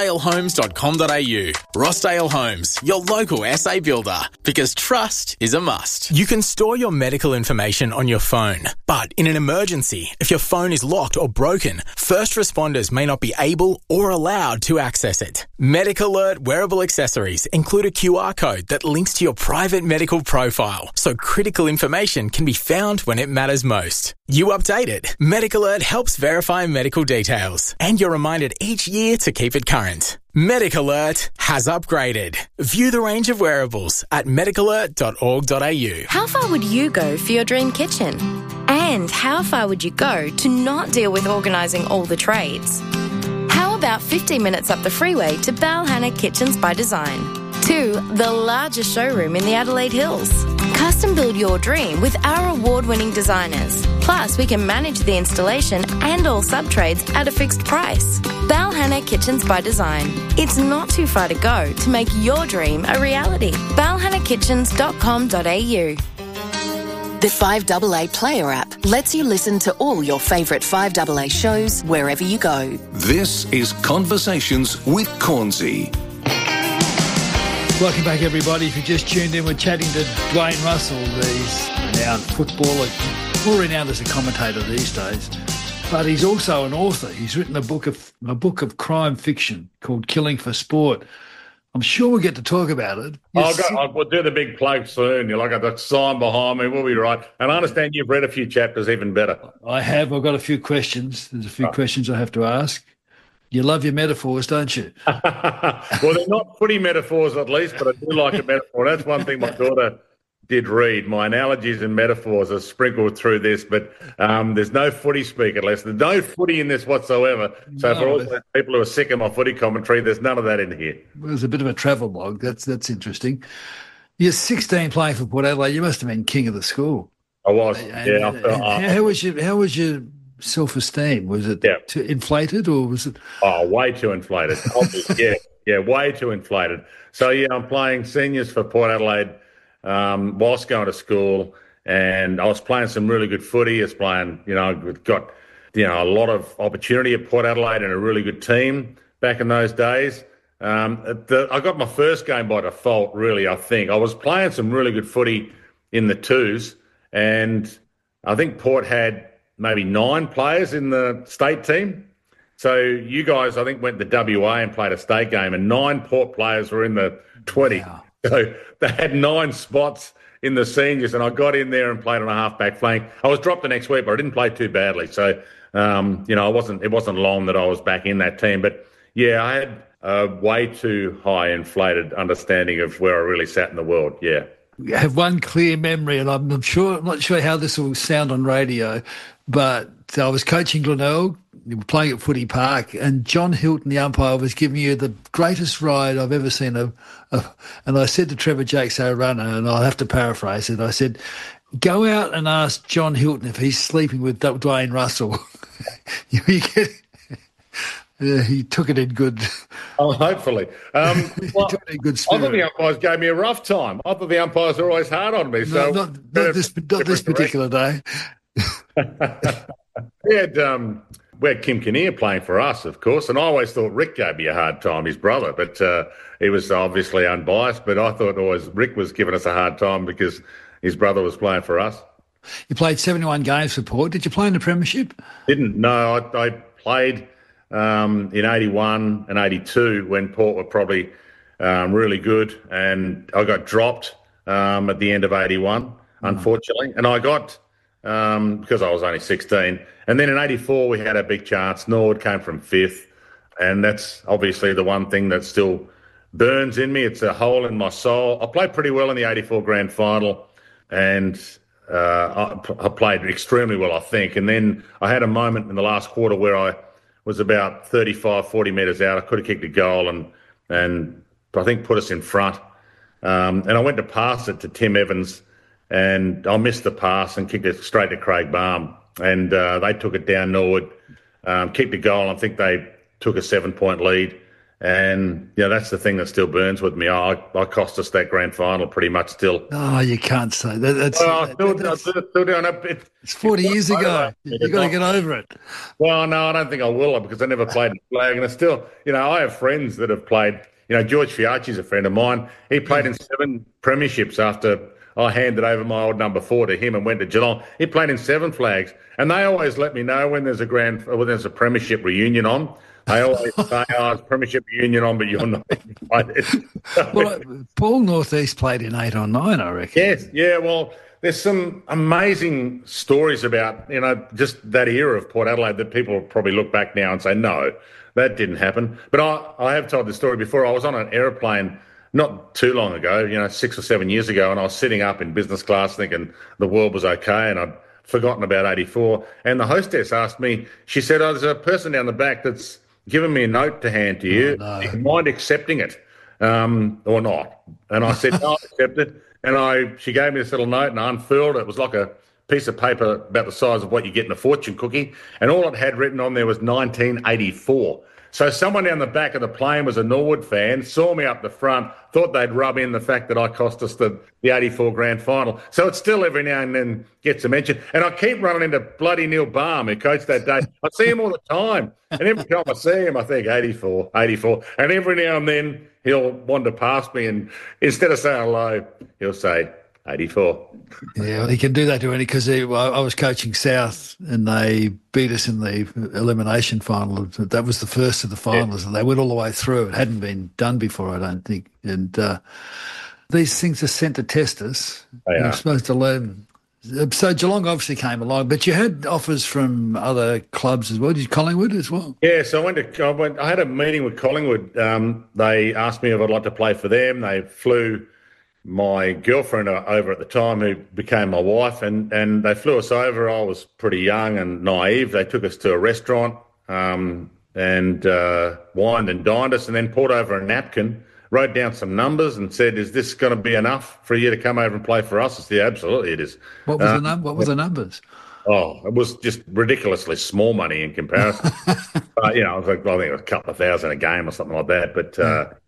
rossdalehomes.com.au. Rossdale Homes, your local SA builder, because trust is a must. You can store your medical information on your phone, but in an emergency, if your phone is locked or broken, first responders may not be able or allowed to access it. MedicAlert wearable accessories include a QR code that links to your private medical profile, so critical information can be found when it matters most. You update it. MedicAlert helps verify medical details, and you're reminded each year to keep it current. MedicAlert has upgraded. View the range of wearables at medicalert.org.au. How far would you go for your dream kitchen? And how far would you go to not deal with organising all the trades? How about 15 minutes up the freeway to Balhanna Kitchens by Design? To the largest showroom in the Adelaide Hills. Custom build your dream with our award-winning designers. Plus, we can manage the installation and all sub-trades at a fixed price. Balhanna Kitchens by Design. It's not too far to go to make your dream a reality. balhannakitchens.com.au. The 5AA Player app lets you listen to all your favourite 5AA shows wherever you go. This is Conversations with Cornsey. Welcome back, everybody. If you just tuned in, we're chatting to Dwayne Russell, the renowned footballer, more renowned as a commentator these days. But he's also an author. He's written a book of crime fiction called Killing for Sport. I'm sure we'll get to talk about it. We'll do the big plug soon. You'll got the sign behind me. We'll be right. And I understand you've read a few chapters, even better. I have. I've got a few questions. There's a few questions I have to ask. You love your metaphors, don't you? Well, they're not footy metaphors, at least, but I do like a metaphor. That's one thing my daughter did read. My analogies and metaphors are sprinkled through this, but there's no footy speak, unless there's no footy in this whatsoever. So for all those people who are sick of my footy commentary, there's none of that in here. Well, there's a bit of a travel blog. That's interesting. You're 16 playing for Port Adelaide. You must have been king of the school. I was. How was your self-esteem? Was it too inflated, or was it? Oh, way too inflated. Way too inflated. So, I'm playing seniors for Port Adelaide whilst going to school, and I was playing some really good footy. I was playing, got, a lot of opportunity at Port Adelaide and a really good team back in those days. I got my first game by default, really, I think. I was playing some really good footy in the twos, and I think Port had maybe 9 players in the state team. So you guys, I think, went to WA and played a state game, and 9 Port players were in the 20. Wow. So they had 9 spots in the seniors, and I got in there and played on a half-back flank. I was dropped the next week, but I didn't play too badly. So, it wasn't long that I was back in that team. But, yeah, I had a way too high inflated understanding of where I really sat in the world, yeah. I have one clear memory, and I'm not sure how this will sound on radio, but I was coaching Glenelg, playing at Footy Park, and John Hilton, the umpire, was giving you the greatest ride I've ever seen. And I said to Trevor Jakes, our runner, and I'll have to paraphrase it, I said, go out and ask John Hilton if he's sleeping with Dwayne Russell. He took it in good. Oh, hopefully. He took it in good spirit. I thought the umpires gave me a rough time. I thought the umpires are always hard on me. So not this particular day. We had Kim Kinnear playing for us, of course, and I always thought Rick gave me a hard time, his brother, but he was obviously unbiased. But I thought always Rick was giving us a hard time because his brother was playing for us. You played 71 games for Port. Did you play in the Premiership? Didn't. No, I played in 81 and 82 when Port were probably really good, and I got dropped at the end of 81, unfortunately, and I got because I was only 16. And then in 84 we had a big chance. Norwood came from 5th, and that's obviously the one thing that still burns in me. It's a hole in my soul. I played pretty well in the 84 grand final, and I played extremely well, I think. And then I had a moment in the last quarter where I was about 35, 40 metres out. I could have kicked a goal and I think put us in front. And I went to pass it to Tim Evans, and I missed the pass and kicked it straight to Craig Baum. And they took it down Norwood, kicked a goal. I think they took a 7-point lead. And, that's the thing that still burns with me. I cost us that grand final pretty much still. Oh, you can't say that. It's 40 years ago. You've got to get over it. Well, no, I don't think I will, because I never played in flag. And it's still, I have friends that have played. George Fiacci's a friend of mine. He played in 7 premierships after I handed over my old number 4 to him and went to Geelong. He played in 7 flags. And they always let me know when there's a premiership reunion on. They always say, it's premiership reunion on, but you're not invited. Well, Paul Northeast played in 8 or 9, I reckon. Yes, yeah, well, there's some amazing stories about, just that era of Port Adelaide that people probably look back now and say, no, that didn't happen. But I have told this story before. I was on an aeroplane not too long ago, 6 or 7 years ago, and I was sitting up in business class thinking the world was okay, and I'd forgotten about 84. And the hostess asked me, she said, there's a person down the back that's given me a note to hand to you. Oh, no. Do you mind accepting it or not? And I said, no, I'll accept it. And she gave me this little note, and I unfurled it. It was like a piece of paper about the size of what you get in a fortune cookie. And all it had written on there was 1984. So someone down the back of the plane was a Norwood fan, saw me up the front, thought they'd rub in the fact that I cost us the 84 grand final. So it still every now and then gets a mention. And I keep running into bloody Neil Baum, who coached that day. I see him all the time. And every time I see him, I think 84. And every now and then he'll wander past me, and instead of saying hello, he'll say 84. Yeah, well, he can do that to any, because I was coaching South and they beat us in the elimination final. That was the first of the finals, and they went all the way through. It hadn't been done before, I don't think. And these things are sent to test us. You're supposed to learn. So Geelong obviously came along, but you had offers from other clubs as well. Did you Collingwood as well? Yeah, so I had a meeting with Collingwood. They asked me if I'd like to play for them. They flew my girlfriend over at the time, who became my wife, and they flew us over. I was pretty young and naive. They took us to a restaurant and wined and dined us, and then poured over a napkin, wrote down some numbers and said, is this going to be enough for you to come over and play for us? I said, yeah, absolutely it is. What were the numbers? Oh, it was just ridiculously small money in comparison. I think it was a couple of thousand a game or something like that. But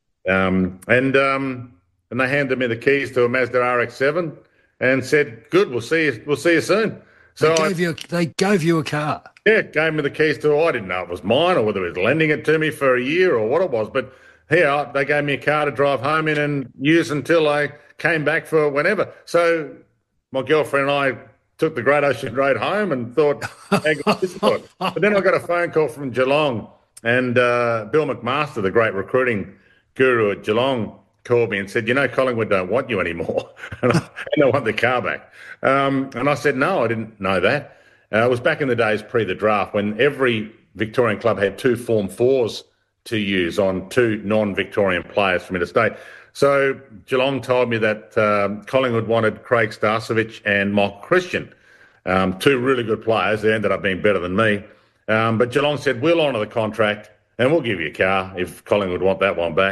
and they handed me the keys to a Mazda RX-7 and said, good, we'll see you soon. So they gave you a car? Yeah, gave me the keys to. I didn't know it was mine or whether it was lending it to me for a year or what it was. But here, they gave me a car to drive home in and use until I came back for whenever. So my girlfriend and I took the Great Ocean Road home and thought, hey, this is good. But then I got a phone call from Geelong And Bill McMaster, the great recruiting guru at Geelong, called me and said, Collingwood don't want you anymore. and they want the car back. And I said, no, I didn't know that. It was back in the days pre the draft when every Victorian club had 2 Form 4s to use on 2 non-Victorian players from interstate. So Geelong told me that Collingwood wanted Craig Starcevich and Michael Christian, 2 really good players. They ended up being better than me. But Geelong said, we'll honour the contract and we'll give you a car if Collingwood want that one back.